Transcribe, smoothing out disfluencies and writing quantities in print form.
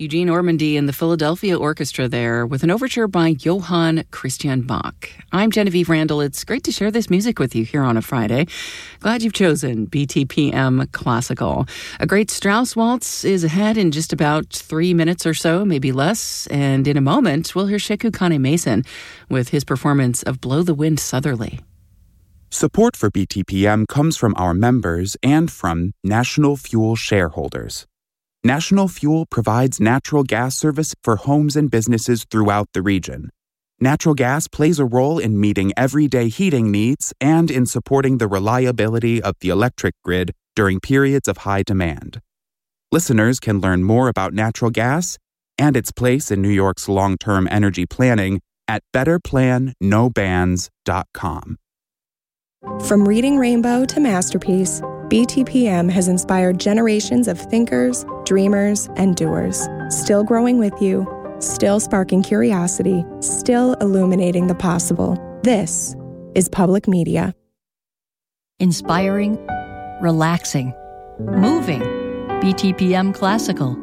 Eugene Ormandy and the Philadelphia Orchestra there with an overture by Johann Christian Bach. I'm Genevieve Randall. It's great to share this music with you here on a Friday. Glad you've chosen BTPM Classical. A great Strauss waltz is ahead in just about 3 minutes or so, maybe less. And in a moment, we'll hear Sheku Kane-Mason with his performance of Blow the Wind Southerly. Support for BTPM comes from our members and from National Fuel shareholders. National Fuel provides natural gas service for homes and businesses throughout the region. Natural gas plays a role in meeting everyday heating needs and in supporting the reliability of the electric grid during periods of high demand. Listeners can learn more about natural gas and its place in New York's long-term energy planning at betterplannobans.com. From Reading Rainbow to Masterpiece, BTPM has inspired generations of thinkers, dreamers, and doers, still growing with you, still sparking curiosity, still illuminating the possible. This is Public Media. Inspiring, relaxing, moving. BTPM Classical.